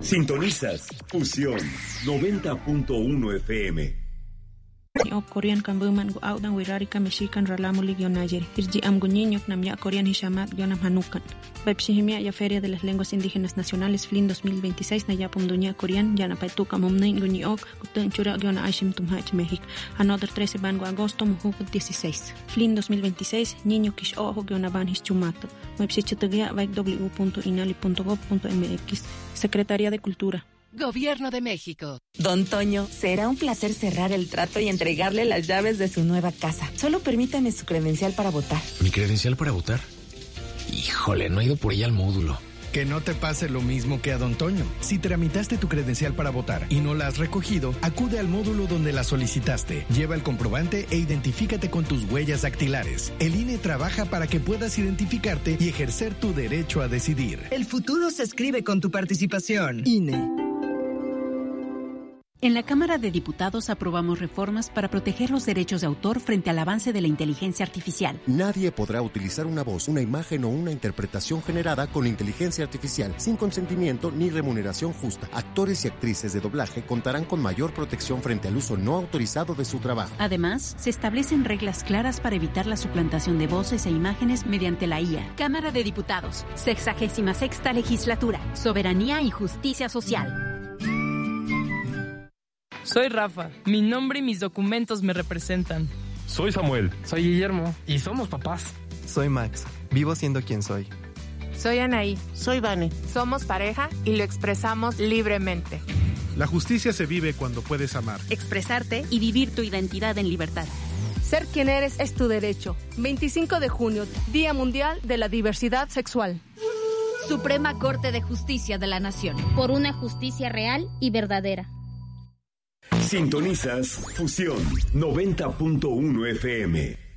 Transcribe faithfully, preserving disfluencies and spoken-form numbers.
Sintonizas Fusión noventa punto uno F M. O Korean kambuman go audan wirarika mexican ralamu ligionayer. Irji am guñiño namya Korean hishamat gionam hanukan. Bepshihimia ya Feria de las Lenguas Indígenas Nacionales F L I N dos mil veintiséis na yapum duña Korean yana paituka momnein guñiok gutun chura giona aishim tumhach México. Another trece bango agosto muhukut dieciséis. F L I N dos mil veintiséis niño kish ojo giona ban hischumato. Webshichitugia vaik w punto inali punto gov punto m x. Secretaría de Cultura. Gobierno de México. Don Toño, será un placer cerrar el trato y entregarle las llaves de su nueva casa. Solo permítame su credencial para votar. ¿Mi credencial para votar? Híjole, no he ido por ella al módulo. Que no te pase lo mismo que a Don Toño. Si tramitaste tu credencial para votar y no la has recogido, acude al módulo donde la solicitaste. Lleva el comprobante e identifícate con tus huellas dactilares. El I N E trabaja para que puedas identificarte y ejercer tu derecho a decidir. El futuro se escribe con tu participación. I N E. En la Cámara de Diputados aprobamos reformas para proteger los derechos de autor frente al avance de la inteligencia artificial. Nadie podrá utilizar una voz, una imagen o una interpretación generada con inteligencia artificial sin consentimiento ni remuneración justa. Actores y actrices de doblaje contarán con mayor protección frente al uso no autorizado de su trabajo. Además, se establecen reglas claras para evitar la suplantación de voces e imágenes mediante la I A. Cámara de Diputados, sexagésima sexta legislatura, soberanía y justicia social. Soy Rafa, mi nombre y mis documentos me representan. Soy Samuel. Soy Guillermo y somos papás. Soy Max, vivo siendo quien soy. Soy Anaí. Soy Vane. Somos pareja y lo expresamos libremente. La justicia se vive cuando puedes amar, expresarte y vivir tu identidad en libertad. Ser quien eres es tu derecho. veinticinco de junio, Día Mundial de la Diversidad Sexual. Suprema Corte de Justicia de la Nación. Por una justicia real y verdadera. Sintonizas Fusión noventa punto uno F M.